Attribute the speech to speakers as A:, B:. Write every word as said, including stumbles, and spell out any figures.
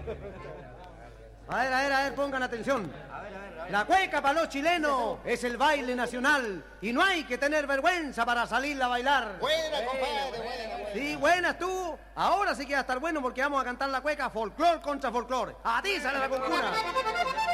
A: A ver, a ver, a ver, pongan atención. La cueca para los chilenos es el baile nacional y no hay que tener vergüenza para salir a bailar.
B: Buena, compadre, buena, buena.
A: Sí, buenas tú. Ahora sí que va a estar bueno porque vamos a cantar la cueca folclor contra folclor. A ti sale la concuna.